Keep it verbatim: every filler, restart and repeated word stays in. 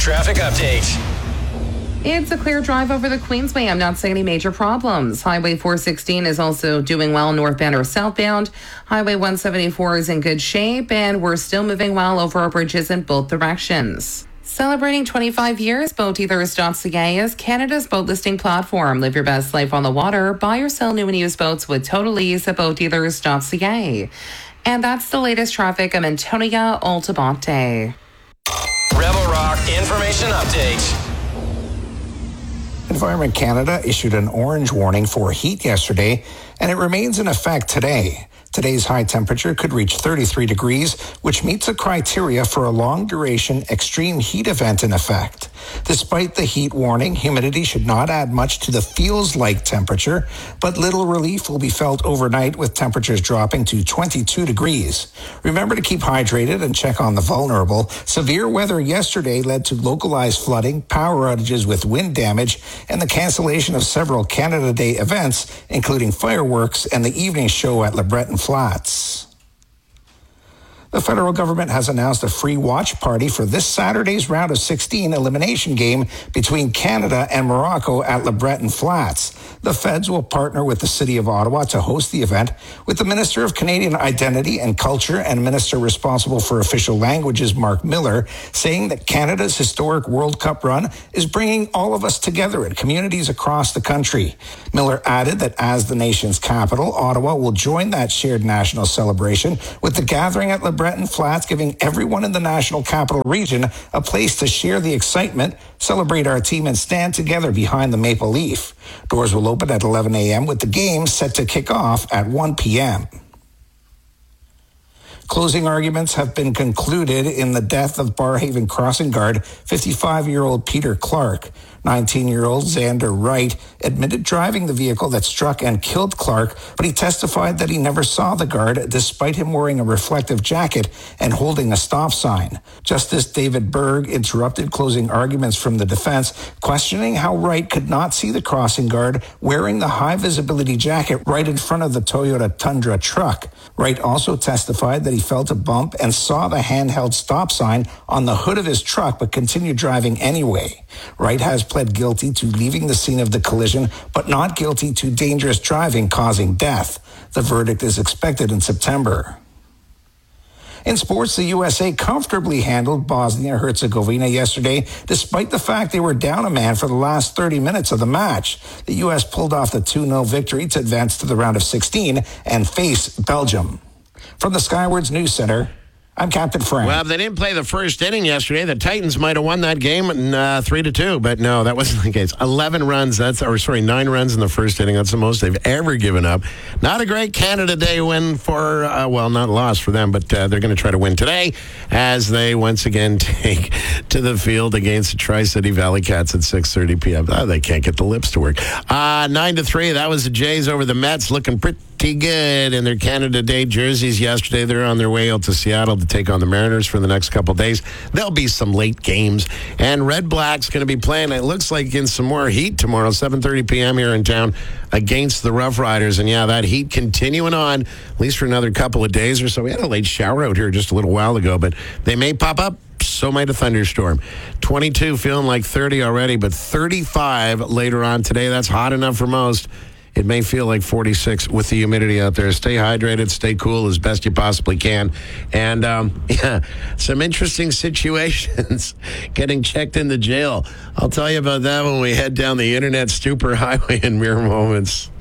traffic update. It's a clear drive over the Queensway. I'm not seeing any major problems. Highway four sixteen is also doing well northbound or southbound. Highway one seventy-four is in good shape, and we're still moving well over our bridges in both directions. Celebrating twenty-five years, boat dealers dot c a is Canada's boat listing platform. Live your best life on the water. Buy or sell new and used boats with total lease at boat dealers dot c a. And that's the latest traffic. I'm Antonia Altabonte. Rebel Rock Information Update. Environment Canada issued an orange warning for heat yesterday, and it remains in effect today. Today's high temperature could reach thirty-three degrees, which meets the criteria for a long-duration extreme heat event in effect. Despite the heat warning, humidity should not add much to the feels-like temperature, but little relief will be felt overnight with temperatures dropping to twenty-two degrees. Remember to keep hydrated and check on the vulnerable. Severe weather yesterday led to localized flooding, power outages with wind damage, and the cancellation of several Canada Day events, including fireworks and the evening show at LeBreton Flats. The federal government has announced a free watch party for this Saturday's round of sixteen elimination game between Canada and Morocco at LeBreton Flats. The feds will partner with the City of Ottawa to host the event, with the Minister of Canadian Identity and Culture and Minister responsible for official languages, Mark Miller, saying that Canada's historic World Cup run is bringing all of us together in communities across the country. Miller added that as the nation's capital, Ottawa will join that shared national celebration with the gathering at LeBreton Flats, giving everyone in the national capital region a place to share the excitement, celebrate our team, and stand together behind the Maple Leaf. Doors will open at eleven a.m. with the game set to kick off at one p.m. Closing arguments have been concluded in the death of Barrhaven crossing guard fifty-five-year-old Peter Clark. nineteen-year-old Xander Wright admitted driving the vehicle that struck and killed Clark, but he testified that he never saw the guard despite him wearing a reflective jacket and holding a stop sign. Justice David Berg interrupted closing arguments from the defense, questioning how Wright could not see the crossing guard wearing the high-visibility jacket right in front of the Toyota Tundra truck. Wright also testified that he felt a bump and saw the handheld stop sign on the hood of his truck, but continued driving anyway. Wright has pled guilty to leaving the scene of the collision, but not guilty to dangerous driving causing death. The verdict is expected in September. In sports, the U S A comfortably handled Bosnia-Herzegovina yesterday, despite the fact they were down a man for the last thirty minutes of the match. The U S pulled off the two nil victory to advance to the round of sixteen and face Belgium. From the Skywards News Center, I'm Captain Frank. Well, if they didn't play the first inning yesterday, the Titans might have won that game in uh, three to two, but no, that wasn't the case. Eleven runs. That's or sorry, nine runs in the first inning. That's the most they've ever given up. Not a great Canada Day win for uh, well, not loss for them, but uh, they're going to try to win today as they once again take to the field against the Tri-City Valley Cats at six thirty p.m. Oh, they can't get the lips to work. Uh, nine to three. That was the Jays over the Mets, looking pretty good in their Canada Day jerseys yesterday. They're on their way out to Seattle to take on the Mariners for the next couple of days. There'll be some late games, and Red Black's going to be playing, it looks like, in some more heat tomorrow, seven thirty p.m. here in town against the Rough Riders. And yeah, that heat continuing on at least for another couple of days or so. We had a late shower out here just a little while ago, but they may pop up. So might a thunderstorm. twenty-two feeling like thirty already, but thirty-five later on today. That's hot enough for most. It may feel like forty-six with the humidity out there. Stay hydrated, stay cool as best you possibly can. And, um, yeah, some interesting situations getting checked into jail. I'll tell you about that when we head down the Internet Stupor Highway in mere moments.